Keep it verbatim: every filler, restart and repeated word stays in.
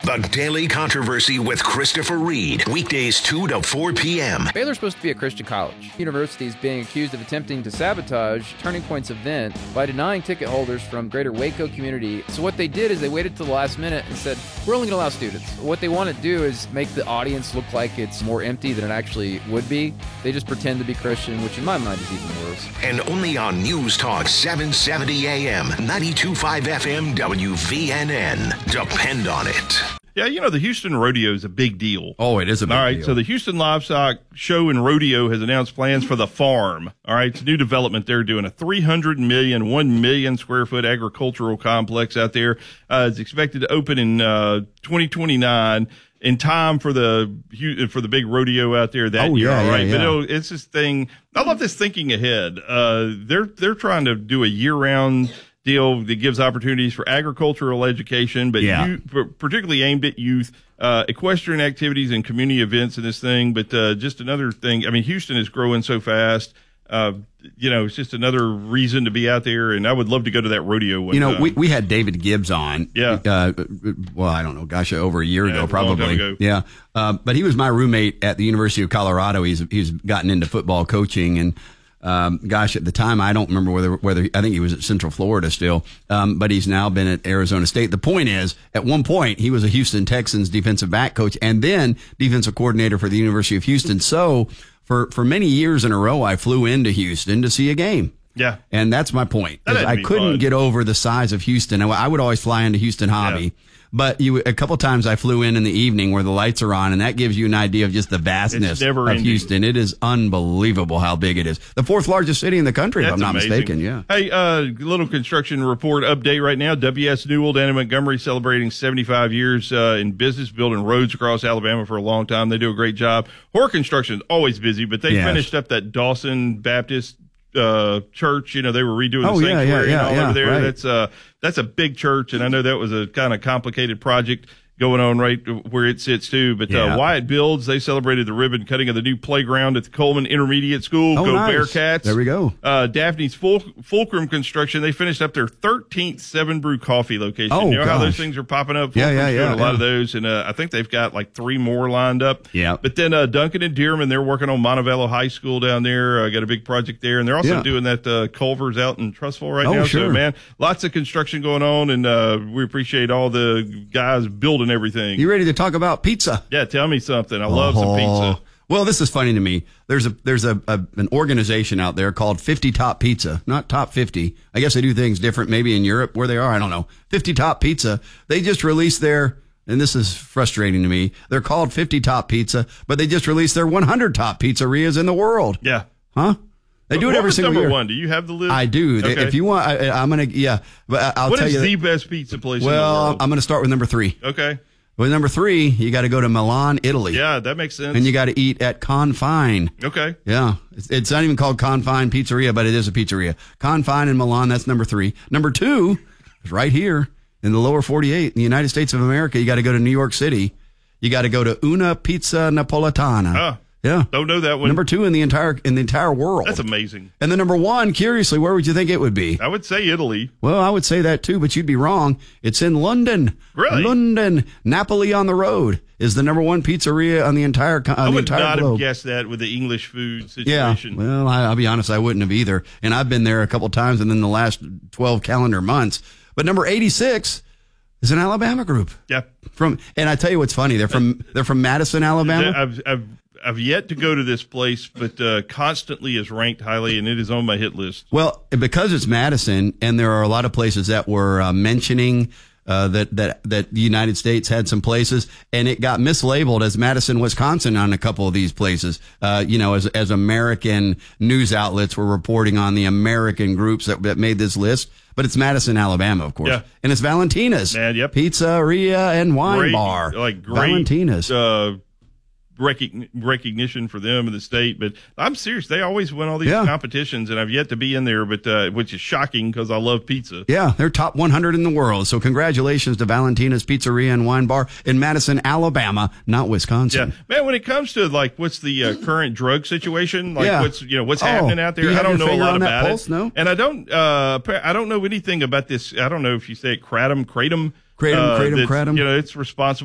The Daily Controversy with Christopher Reed. Weekdays two to four p.m. Baylor's supposed to be a Christian college. The university is being accused of attempting to sabotage Turning Point's event by denying ticket holders from greater Waco community. So what they did is they waited till the last minute and said, we're only going to allow students. What they want to do is make the audience look like it's more empty than it actually would be. They just pretend to be Christian, which in my mind is even worse. And only on News Talk seven seventy A M, ninety-two point five F M, W V N N. Depend on it. Yeah, you know, the Houston Rodeo is a big deal. Oh, it is a big deal. All right, deal. so the Houston Livestock Show and Rodeo has announced plans for the farm. All right, it's a new development they're doing, a three hundred million, one million square foot agricultural complex out there. Uh, it's expected to open in uh, twenty twenty-nine. In time for the for the big rodeo out there that oh, year, yeah, all right. Yeah, but yeah. it'll, it's this thing. I love this thinking ahead. Uh, they're they're trying to do a year round deal that gives opportunities for agricultural education, but yeah. you, particularly aimed at youth, uh, equestrian activities and community events in this thing. But uh, just another thing. I mean, Houston is growing so fast. Uh, you know, it's just another reason to be out there, and I would love to go to that rodeo one You know, time. we, we had David Gibbs on. Yeah. Uh, well, I don't know, gosh, over a year Yeah, ago, a long probably. time ago. Yeah. Uh, but he was my roommate at the University of Colorado. He's he's gotten into football coaching, and um, gosh, at the time, I don't remember whether whether I think he was at Central Florida still, um, but he's now been at Arizona State. The point is, at one point, he was a Houston Texans defensive back coach, and then defensive coordinator for the University of Houston. So. For for many years in a row, I flew into Houston to see a game. Yeah. And that's my point. That had to I be couldn't fun. get over the size of Houston. I, I would always fly into Houston Hobby. Yeah. But you, a couple times I flew in in the evening where the lights are on, and that gives you an idea of just the vastness It's never of ending. Houston. It is unbelievable how big it is. The fourth largest city in the country, That's if I'm not amazing. mistaken. Yeah. Hey, uh, little construction report update right now. W S Newell down in Montgomery celebrating seventy-five years uh, in business, building roads across Alabama for a long time. They do a great job. Horror Construction is always busy, but they Yes. finished up that Dawson Baptist uh, church. You know, they were redoing the Oh, yeah, sanctuary yeah, and all yeah, over there. right. That's uh, that's a big church, and I know that was a kind of complicated project going on right where it sits too. But Yeah. uh, Wyatt Builds, they celebrated the ribbon cutting of the new playground at the Coleman Intermediate School. Oh, Go nice. Bearcats. There we go. Uh, Daphne's Ful- Fulcrum Construction, they finished up their thirteenth Seven Brew Coffee location. Oh, you know how those gosh. things are popping up? Yeah, yeah, Fulcrum's yeah, doing a lot yeah. of those, and uh, I think they've got like three more lined up. Yeah. But then uh, Duncan and Dearman, they're working on Montevallo High School down there. Uh, got a big project there, and they're also Yeah. doing that uh, Culver's out in Trussville right Oh, now. So, sure. man, lots of construction going on, and uh, we appreciate all the guys building everything. You ready to talk about pizza? Yeah, tell me something. I love some pizza. Well, this is funny to me. There's a there's a, a an organization out there called fifty Top Pizza, not Top fifty. I guess they do things different, maybe in Europe where they are. I don't know. fifty Top Pizza. They just released their, and this is frustrating to me. They're called fifty Top Pizza, but they just released their one hundred top pizzerias in the world. Yeah. Huh? They do What it every was single number year. one? Do you have the list? I do. They- Okay. If you want, I, I'm gonna. Yeah, but I'll What tell is you. the that- best pizza place in the well, world? I'm gonna start with number three. Okay. With number three, you got to go to Milan, Italy. Yeah, that makes sense. And you got to eat at Confine. Okay. Yeah. It's, it's not even called Confine Pizzeria, but it is a pizzeria. Confine in Milan, that's number three. Number two is right here in the lower forty-eight, in the United States of America. You got to go to New York City. You got to go to Una Pizza Napoletana. Ah, yeah. don't know that one. Number two in the entire in the entire world. That's amazing. And the number one, curiously, where would you think it would be? I would say Italy. Well, I would say that too, but you'd be wrong. It's in London. Really? London. Napoli on the Road is the number one pizzeria on the entire co- on I the would entire not globe. have guessed that with the English food Yeah. situation. Well, I, I'll be honest, I wouldn't have either. And I've been there a couple times within the last twelve calendar months. But number eighty-six is an Alabama group. Yeah. From and I tell you what's funny, they're from they're from Madison, Alabama. I've, I've, I've yet to go to this place, but uh, constantly is ranked highly, and it is on my hit list. Well, because it's Madison, and there are a lot of places that were uh, mentioning uh, that that that the United States had some places, and it got mislabeled as Madison, Wisconsin on a couple of these places. Uh, you know, as as American news outlets were reporting on the American groups that, that made this list. But it's Madison, Alabama, of course, Yeah. and it's Valentina's Man, yep. Pizzeria and Wine Great, Bar, like great, Valentina's. Uh, recogn- recognition for them in the state. But I'm serious. They always win all these Yeah. competitions, and I've yet to be in there, but uh, which is shocking because I love pizza. Yeah, they're top one hundred in the world. So congratulations to Valentina's Pizzeria and Wine Bar in Madison, Alabama, not Wisconsin. Yeah, man. When it comes to like what's the uh, current drug situation, like Yeah. what's you know what's Oh, happening out do there, you I have don't your know a finger lot on that about pulse? it. No? And I don't, uh, I don't know anything about this. I don't know if you say it kratom, kratom, Kratom, uh, kratom, that's, kratom. You know, it's responsible.